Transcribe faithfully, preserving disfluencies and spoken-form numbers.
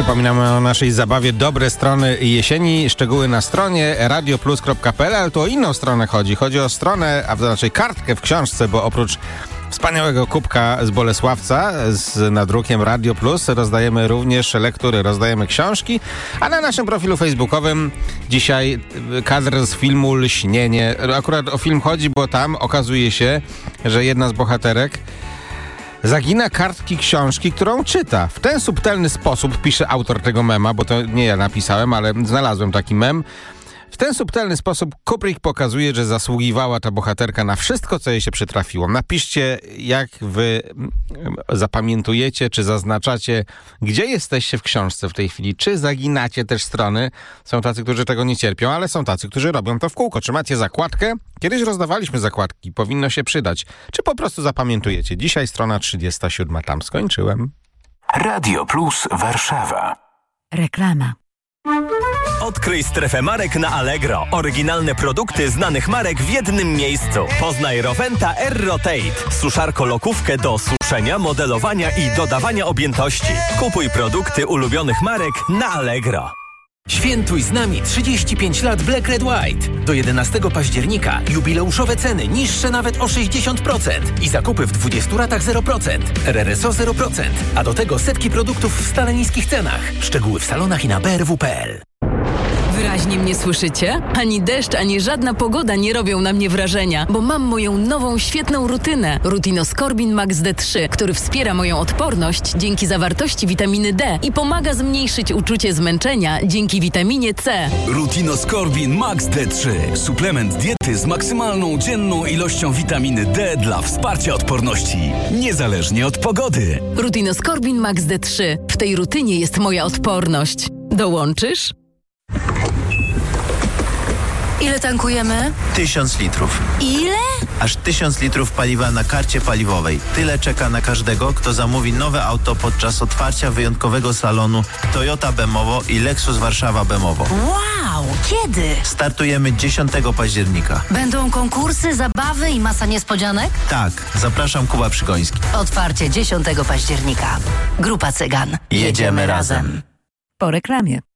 Przypominamy o naszej zabawie Dobre Strony Jesieni. Szczegóły na stronie radioplus kropka pe el, ale tu o inną stronę chodzi. Chodzi o stronę, a to znaczy kartkę w książce, bo oprócz wspaniałego kubka z Bolesławca z nadrukiem Radio Plus rozdajemy również lektury, rozdajemy książki, a na naszym profilu facebookowym dzisiaj kadr z filmu Lśnienie. Akurat o film chodzi, bo tam okazuje się, że jedna z bohaterek zagina kartki książki, którą czyta. W ten subtelny sposób, pisze autor tego mema, bo to nie ja napisałem, ale znalazłem taki mem. W ten subtelny sposób Kubrick pokazuje, że zasługiwała ta bohaterka na wszystko, co jej się przytrafiło. Napiszcie, jak wy zapamiętujecie, czy zaznaczacie, gdzie jesteście w książce w tej chwili. Czy zaginacie też strony? Są tacy, którzy tego nie cierpią, ale są tacy, którzy robią to w kółko. Czy macie zakładkę? Kiedyś rozdawaliśmy zakładki, powinno się przydać. Czy po prostu zapamiętujecie? Dzisiaj strona trzydziesta siedem, tam skończyłem. Radio Plus Warszawa. Reklama. Odkryj strefę marek na Allegro. Oryginalne produkty znanych marek w jednym miejscu. Poznaj Roventa Air Rotate. Suszarko-lokówkę do suszenia, modelowania i dodawania objętości. Kupuj produkty ulubionych marek na Allegro. Świętuj z nami trzydzieści pięć lat Black Red White. Do jedenastego października jubileuszowe ceny niższe nawet o sześćdziesiąt procent i zakupy w dwudziestu ratach zero procent. R R S O zero procent. A do tego setki produktów w stale niskich cenach. Szczegóły w salonach i na b r w kropka p l. Wyraźnie mnie słyszycie? Ani deszcz, ani żadna pogoda nie robią na mnie wrażenia, bo mam moją nową, świetną rutynę. Rutinoskorbin Max D trzy, który wspiera moją odporność dzięki zawartości witaminy D i pomaga zmniejszyć uczucie zmęczenia dzięki witaminie C. Rutinoskorbin Max D trzy. Suplement diety z maksymalną dzienną ilością witaminy D dla wsparcia odporności, niezależnie od pogody. Rutinoskorbin Max D trzy. W tej rutynie jest moja odporność. Dołączysz? Ile tankujemy? Tysiąc litrów. Ile? Aż tysiąc litrów paliwa na karcie paliwowej. Tyle czeka na każdego, kto zamówi nowe auto podczas otwarcia wyjątkowego salonu Toyota Bemowo i Lexus Warszawa Bemowo. Wow! Kiedy? Startujemy dziesiątego października. Będą konkursy, zabawy i masa niespodzianek? Tak, zapraszam, Kuba Przygoński. Otwarcie dziesiątego października. Grupa Cygan. Jedziemy razem. Po reklamie.